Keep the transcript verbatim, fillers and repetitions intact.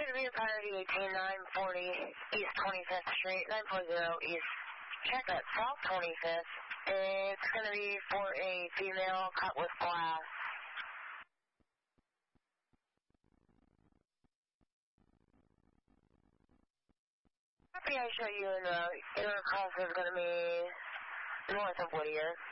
going to be a priority eighteen, nine forty East twenty-fifth Street, nine forty East. Check that South twenty-fifth. It's going to be for a female cut with glass. Copy, I show you in the inner cross is going to be north of Whittier.